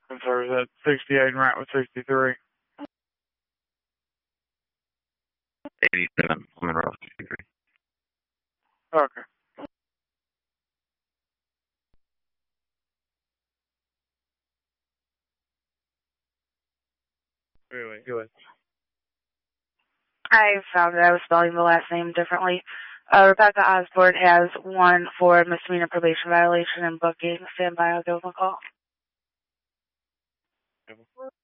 I'm sorry, is that 68 and right with 63? 87, Monroe 63. Okay. Wait, go ahead. I found that I was spelling the last name differently. Rebecca Osborne has 1 for misdemeanor probation violation and booking. Stand by, I'll give them a call.